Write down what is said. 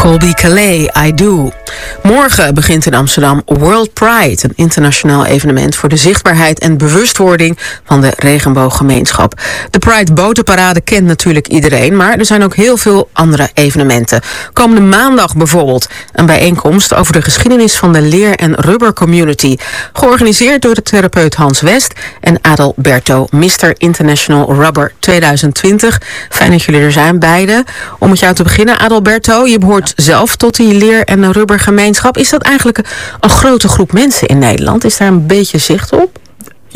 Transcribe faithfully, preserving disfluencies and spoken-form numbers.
Colby Calais, I Do. Morgen begint in Amsterdam World Pride, een internationaal evenement voor de zichtbaarheid en bewustwording van de regenbooggemeenschap. De Pride botenparade kent natuurlijk iedereen, maar er zijn ook heel veel andere evenementen. Komende maandag bijvoorbeeld een bijeenkomst over de geschiedenis van de leer- en rubbercommunity, georganiseerd door de therapeut Hans West en Adalberto, mister International Rubber tweeduizend twintig. Fijn dat jullie er zijn, beide. Om met jou te beginnen, Adalberto, je behoort zelf tot die leer- en rubbergemeenschap. Is dat eigenlijk een grote groep mensen in Nederland? Is daar een beetje zicht op?